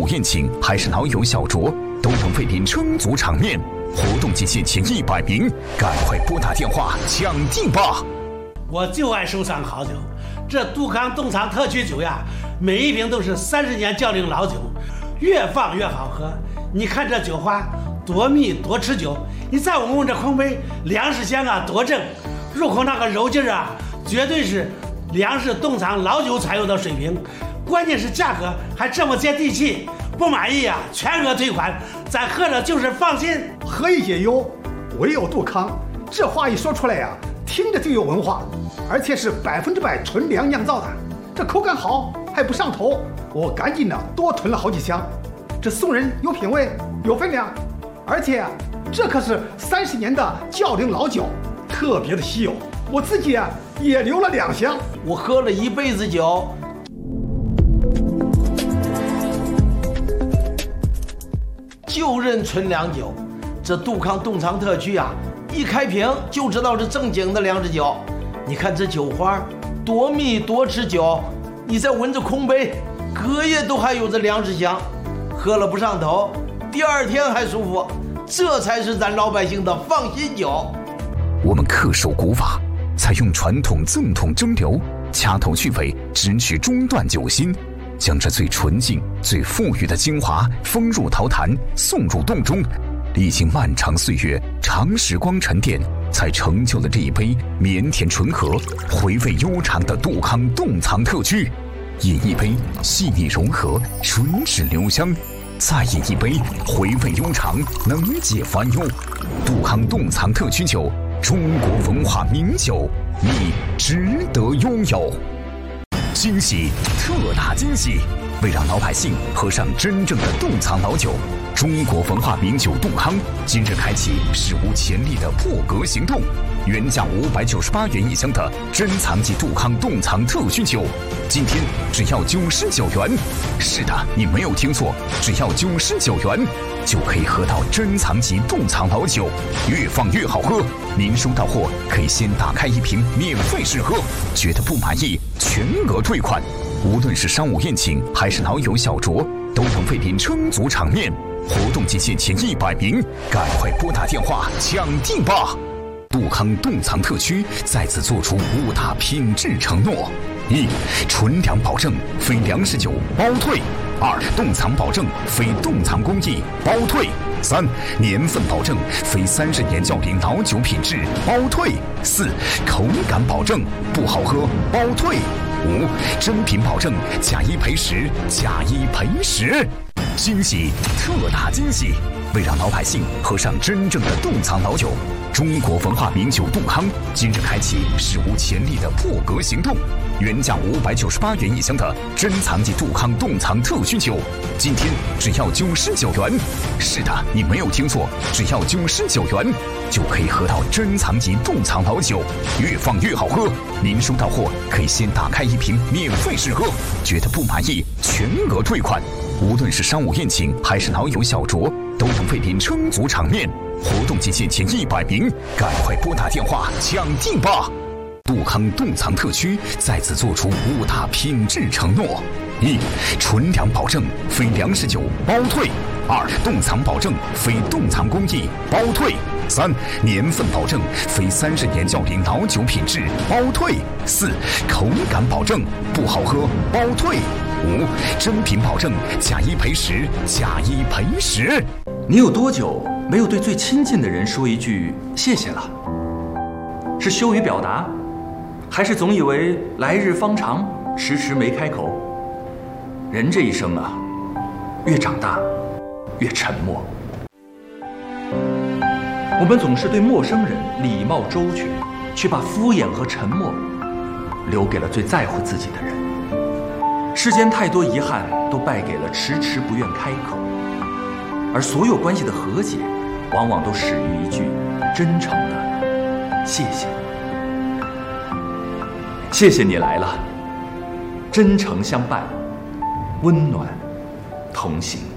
务宴请还是老友小酌，都能为您撑足场面。活动仅限前100名，赶快拨打电话抢订吧！ 我就爱收藏好酒，这杜康冻藏特曲酒呀，每一瓶都是30年窖龄老酒，越放越好喝。你看这酒花多密多持久，你再闻闻这空杯，粮食香啊多正，入口那个柔劲啊，绝对是粮食冻藏老酒才有的水平。关键是价格还这么接地气，不满意啊全额退款，咱喝着就是放心。 何以解忧，唯有杜康。这话一说出来呀，听着就有文化，而且是100%纯粮酿造的，这口感好还不上头，我赶紧的多囤了好几箱。这送人有品位有分量，而且这可是30年的窖龄老酒，特别的稀有。我自己也留了2箱， 我喝了一辈子酒。就认纯粮酒，这杜康冻藏特曲啊，一开瓶就知道是正经的粮食酒。你看这酒花多密多持久，你再闻着空杯，隔夜都还有这粮食香，喝了不上头，第2天还舒服，这才是咱老百姓的放心酒。 我们恪守古法，采用传统赠桶蒸馏，掐头去尾，只取中段酒心，将这最纯净、最馥郁的精华封入陶坛，送入洞中。历经漫长岁月、长时光沉淀，才成就了这一杯绵甜醇和、回味悠长的杜康冻藏特曲。饮一杯细腻融合、纯质留香，再饮一杯回味悠长、能解烦忧。杜康冻藏特曲酒，中国文化名酒，你值得拥有。惊喜，特大惊喜！为让老百姓喝上真正的冻藏老酒，中国文化名酒杜康今日开启史无前例的破格行动。原价598元一箱的珍藏级杜康冻藏特曲酒，今天只要99元。是的，你没有听错，只要99元就可以喝到珍藏级冻藏老酒，越放越好喝。您收到货可以先打开1瓶免费试喝，觉得不满意全额退款。无论是商务宴请还是老友小酌，都能为您撑足场面。活动仅限前100名，赶快拨打电话抢订吧！杜康冻藏特曲再次做出5大品质承诺：1. 纯粮保证，非粮食酒包退；2. 冻藏保证，非冻藏工艺包退；3. 年份保证，非30年窖龄老酒品质包退；4. 口感保证，不好喝包退；5. 真品保证，假一赔10，假一赔10。惊喜，特大惊喜！为让老百姓喝上真正的冻藏老酒，中国文化名酒杜康今日开启史无前例的破格行动。原价598元一箱的珍藏级杜康冻藏特曲酒，今天只要99元。是的，你没有听错，只要99元就可以喝到珍藏级冻藏老酒，越放越好喝。您收到货可以先打开1瓶免费试喝，觉得不满意全额退款。无论是商务宴请还是老友小酌，都能为您撑足场面。活动仅限前100名，赶快拨打电话抢订吧！杜康冻藏特曲再次做出5大品质承诺：1. 纯粮保证，非粮食酒包退；2. 冻藏保证，非冻藏工艺包退；3. 年份保证，非30年窖龄老酒品质包退；4. 口感保证，不好喝包退；5. 真品保证，假一赔10，假一赔10。 你有多久没有对最亲近的人说一句谢谢了？是羞于表达，还是总以为来日方长，迟迟没开口？人这一生啊，越长大越沉默。我们总是对陌生人礼貌周全，却把敷衍和沉默留给了最在乎自己的人。世间太多遗憾都败给了迟迟不愿开口，而所有关系的和解，往往都始于一句真诚的谢谢。谢谢你来了，真诚相伴，温暖同行。